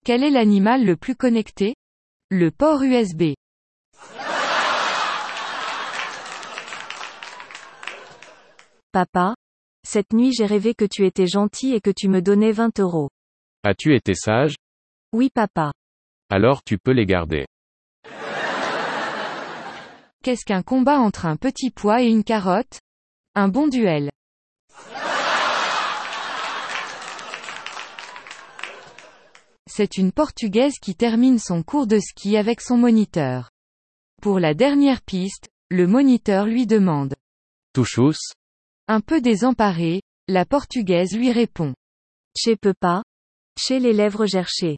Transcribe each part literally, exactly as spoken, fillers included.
Quel est l'animal le plus connecté? Le port U S B. Papa, cette nuit j'ai rêvé que tu étais gentil et que tu me donnais vingt euros. As-tu été sage? Oui papa. Alors tu peux les garder. Qu'est-ce qu'un combat entre un petit pois et une carotte? Un bon duel. C'est une Portugaise qui termine son cours de ski avec son moniteur. Pour la dernière piste, le moniteur lui demande. Tu chus? Un peu désemparée, la Portugaise lui répond. Je peux pas. Chez les lèvres gerchées.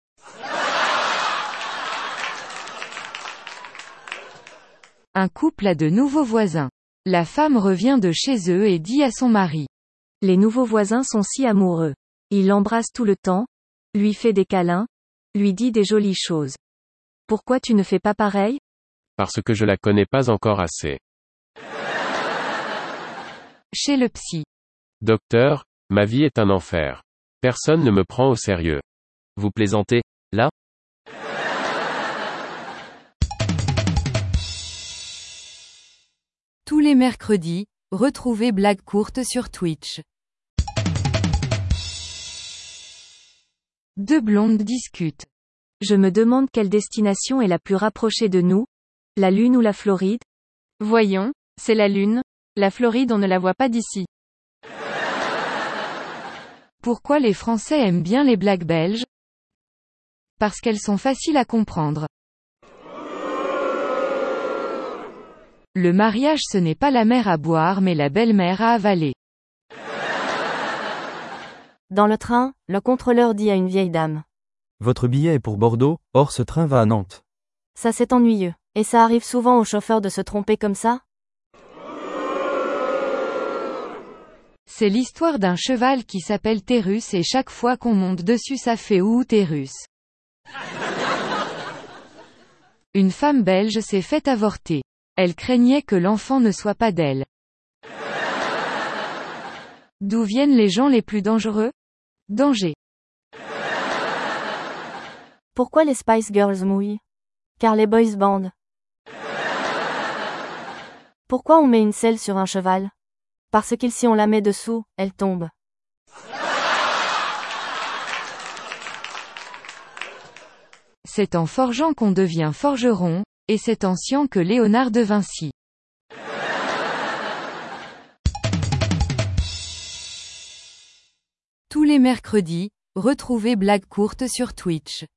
Un couple a de nouveaux voisins. La femme revient de chez eux et dit à son mari. Les nouveaux voisins sont si amoureux. Il l'embrasse tout le temps, lui fait des câlins, lui dit des jolies choses. Pourquoi tu ne fais pas pareil? Parce que je la connais pas encore assez. Chez le psy. Docteur, ma vie est un enfer. Personne ne me prend au sérieux. Vous plaisantez, là? Tous les mercredis, retrouvez Blague courte sur Twitch. Deux blondes discutent. Je me demande quelle destination est la plus rapprochée de nous, la Lune ou la Floride? Voyons, c'est la Lune. La Floride on ne la voit pas d'ici. Pourquoi les Français aiment bien les blagues belges? Parce qu'elles sont faciles à comprendre. Le mariage ce n'est pas la mère à boire mais la belle-mère à avaler. Dans le train, le contrôleur dit à une vieille dame. Votre billet est pour Bordeaux, or ce train va à Nantes. Ça c'est ennuyeux. Et ça arrive souvent aux chauffeurs de se tromper comme ça? C'est l'histoire d'un cheval qui s'appelle Térus et chaque fois qu'on monte dessus ça fait ouh Térus. Une femme belge s'est fait avorter. Elle craignait que l'enfant ne soit pas d'elle. D'où viennent les gens les plus dangereux? Danger. Pourquoi les Spice Girls mouillent? Car les boys bandent. Pourquoi on met une selle sur un cheval? Parce que si on la met dessous, elle tombe. C'est en forgeant qu'on devient forgeron, et c'est en sciant que Léonard de Vinci. Tous les mercredis, retrouvez Blague courte sur Twitch.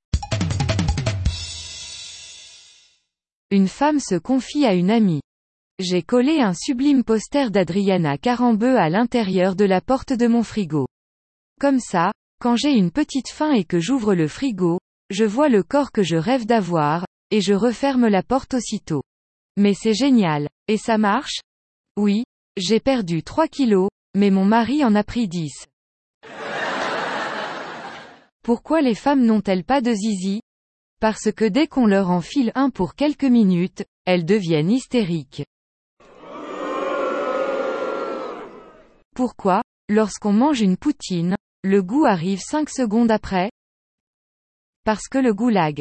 Une femme se confie à une amie. J'ai collé un sublime poster d'Adriana Carambeu à l'intérieur de la porte de mon frigo. Comme ça, quand j'ai une petite faim et que j'ouvre le frigo, je vois le corps que je rêve d'avoir, et je referme la porte aussitôt. Mais c'est génial. Et ça marche? Oui, j'ai perdu trois kilos, mais mon mari en a pris dix. Pourquoi les femmes n'ont-elles pas de zizi? Parce que dès qu'on leur enfile un pour quelques minutes, elles deviennent hystériques. Pourquoi, lorsqu'on mange une poutine, le goût arrive cinq secondes après? Parce que le goulag.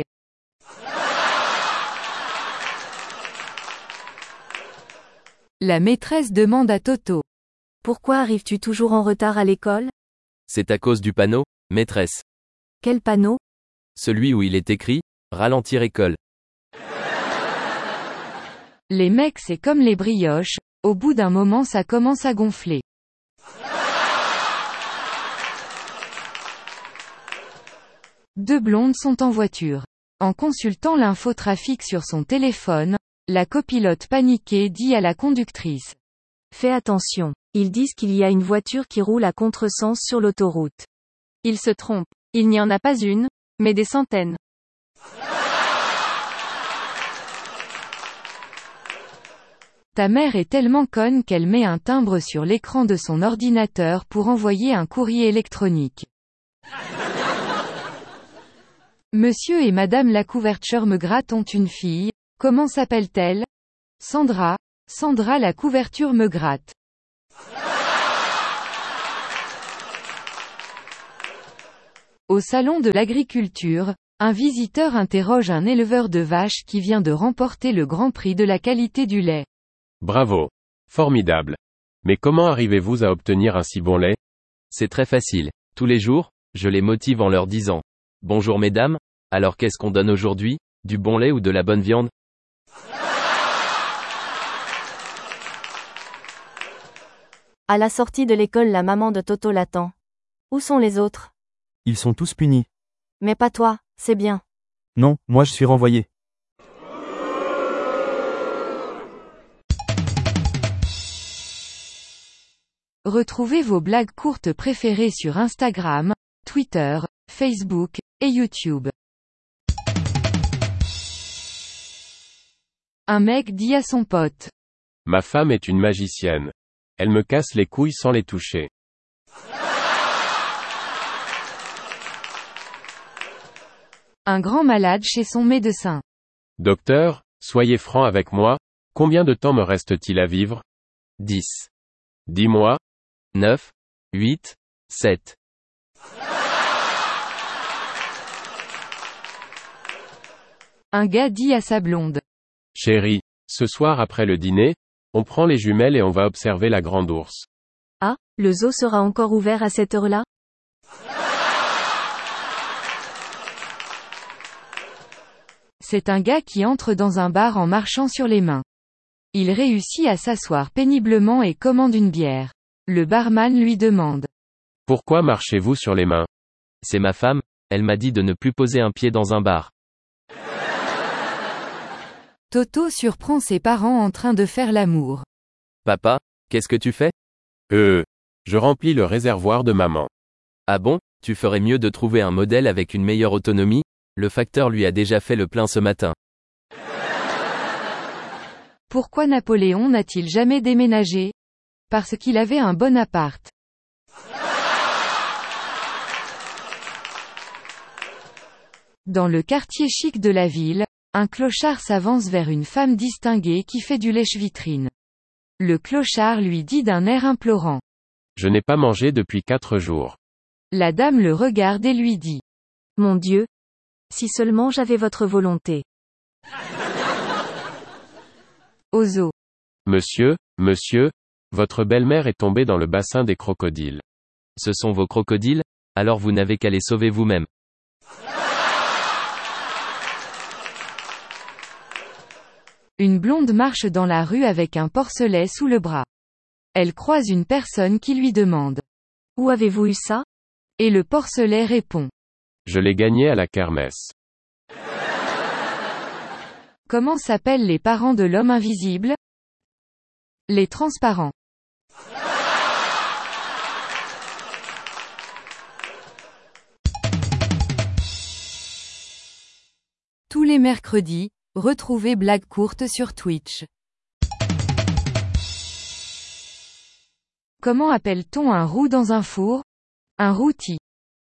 La maîtresse demande à Toto. Pourquoi arrives-tu toujours en retard à l'école? C'est à cause du panneau, maîtresse. Quel panneau? Celui où il est écrit « Ralentir école ». Les mecs c'est comme les brioches, au bout d'un moment ça commence à gonfler. Deux blondes sont en voiture. En consultant l'infotrafic sur son téléphone, la copilote paniquée dit à la conductrice. Fais attention, ils disent qu'il y a une voiture qui roule à contresens sur l'autoroute. Ils se trompent. Il n'y en a pas une, mais des centaines. Ta mère est tellement conne qu'elle met un timbre sur l'écran de son ordinateur pour envoyer un courrier électronique. Monsieur et Madame la couverture me gratte ont une fille. Comment s'appelle-t-elle? Sandra. Sandra la couverture me gratte. Au salon de l'agriculture, un visiteur interroge un éleveur de vaches qui vient de remporter le Grand Prix de la qualité du lait. Bravo. Formidable. Mais comment arrivez-vous à obtenir un si bon lait? C'est très facile. Tous les jours, je les motive en leur disant: bonjour mesdames, alors qu'est-ce qu'on donne aujourd'hui? Du bon lait ou de la bonne viande? À la sortie de l'école, la maman de Toto l'attend. Où sont les autres? Ils sont tous punis. Mais pas toi, c'est bien. Non, moi je suis renvoyé. Retrouvez vos blagues courtes préférées sur Instagram, Twitter, Facebook, et YouTube. Un mec dit à son pote: Ma femme est une magicienne. Elle me casse les couilles sans les toucher. Un grand malade chez son médecin. Docteur, soyez franc avec moi, combien de temps me reste-t-il à vivre? dix. Dis-moi. neuf. huit. sept. Un gars dit à sa blonde: Chérie, ce soir après le dîner, on prend les jumelles et on va observer la grande ours. Ah, le zoo sera encore ouvert à cette heure-là? C'est un gars qui entre dans un bar en marchant sur les mains. Il réussit à s'asseoir péniblement et commande une bière. Le barman lui demande: Pourquoi marchez-vous sur les mains? C'est ma femme, elle m'a dit de ne plus poser un pied dans un bar. Toto surprend ses parents en train de faire l'amour. Papa, qu'est-ce que tu fais? Euh, je remplis le réservoir de maman. Ah bon, tu ferais mieux de trouver un modèle avec une meilleure autonomie, le facteur lui a déjà fait le plein ce matin. Pourquoi Napoléon n'a-t-il jamais déménagé? Parce qu'il avait un bon appart. Dans le quartier chic de la ville, un clochard s'avance vers une femme distinguée qui fait du lèche-vitrine. Le clochard lui dit d'un air implorant: Je n'ai pas mangé depuis quatre jours. La dame le regarde et lui dit: Mon Dieu! Si seulement j'avais votre volonté. Au zoo. Monsieur, monsieur, votre belle-mère est tombée dans le bassin des crocodiles. Ce sont vos crocodiles? Alors vous n'avez qu'à les sauver vous-même. Une blonde marche dans la rue avec un porcelet sous le bras. Elle croise une personne qui lui demande: Où avez-vous eu ça? Et le porcelet répond: Je l'ai gagné à la kermesse. Comment s'appellent les parents de l'homme invisible? Les transparents. Tous les mercredis, retrouvez Blagues courtes sur Twitch. Comment appelle-t-on un roux dans un four? Un rôti.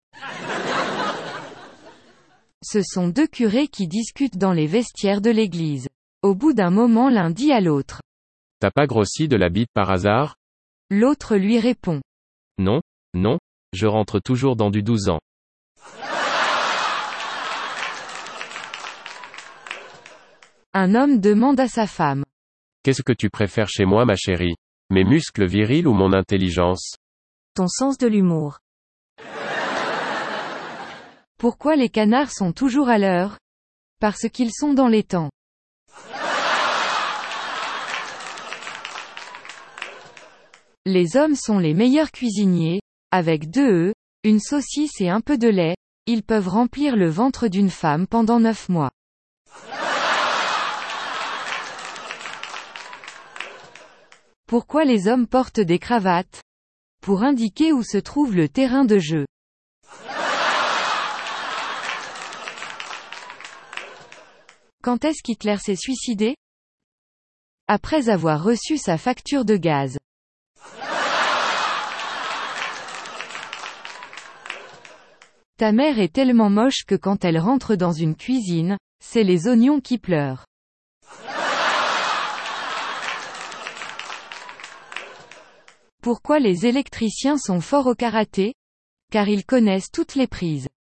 Ce sont deux curés qui discutent dans les vestiaires de l'église. Au bout d'un moment, l'un dit à l'autre: T'as pas grossi de la bite par hasard? L'autre lui répond: Non, non, je rentre toujours dans du douze ans. Un homme demande à sa femme: Qu'est-ce que tu préfères chez moi, ma chérie? Mes muscles virils ou mon intelligence? Ton sens de l'humour. Pourquoi les canards sont toujours à l'heure? Parce qu'ils sont dans les temps. Les hommes sont les meilleurs cuisiniers. Avec deux œufs, une saucisse et un peu de lait, ils peuvent remplir le ventre d'une femme pendant neuf mois. Pourquoi les hommes portent des cravates? Pour indiquer où se trouve le terrain de jeu. Quand est-ce qu'Hitler s'est suicidé? Après avoir reçu sa facture de gaz. Ta mère est tellement moche que quand elle rentre dans une cuisine, c'est les oignons qui pleurent. Pourquoi les électriciens sont forts au karaté? Car ils connaissent toutes les prises.